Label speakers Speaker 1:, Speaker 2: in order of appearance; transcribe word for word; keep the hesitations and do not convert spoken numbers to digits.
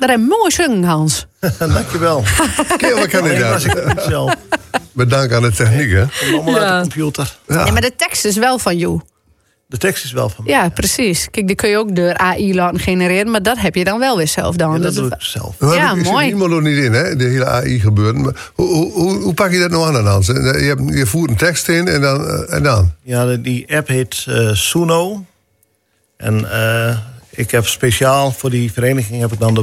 Speaker 1: Wat een mooi zingen, Hans.
Speaker 2: Dankjewel.
Speaker 3: Keel, kan niet
Speaker 2: was ik
Speaker 3: dat?
Speaker 2: niet zelf.
Speaker 3: Bedankt aan de techniek, hè?
Speaker 2: Komt allemaal
Speaker 1: Ja.
Speaker 2: uit de computer.
Speaker 3: Ja.
Speaker 1: Nee, maar de tekst is wel van jou.
Speaker 2: De tekst is wel van mij.
Speaker 1: Ja, precies. Kijk, die kun je ook door A I laten genereren, maar dat heb je dan wel weer zelf dan.
Speaker 2: Ja, dat
Speaker 1: Dus
Speaker 2: doe
Speaker 1: het-
Speaker 2: ik zelf.
Speaker 3: Maar
Speaker 1: Ja,
Speaker 3: ik zit
Speaker 1: mooi.
Speaker 3: iemand er niet in, hè? De hele A I gebeuren. Maar hoe, hoe, hoe, hoe pak je dat nou aan, Hans? Je, hebt, je voert een tekst in en dan? eh, En dan?
Speaker 2: Ja, de- die app heet eh, Suno. En eh, ik heb speciaal voor die vereniging heb ik dan de